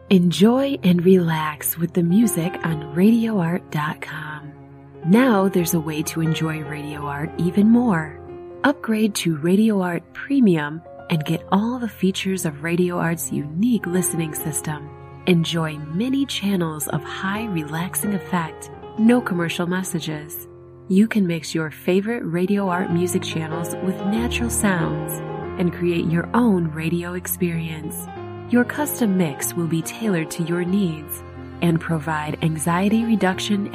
Enjoy and relax with the music on RadioArt.com. Now there's a way to enjoy Radio Art even more. Upgrade to Radio Art Premium and get all the features of Radio Art's unique listening system. Enjoy many channels of high relaxing effect, no commercial messages. You can mix your favorite Radio Art music channels with natural sounds and create your own radio experience. Your custom mix will be tailored to your needs and provide anxiety reduction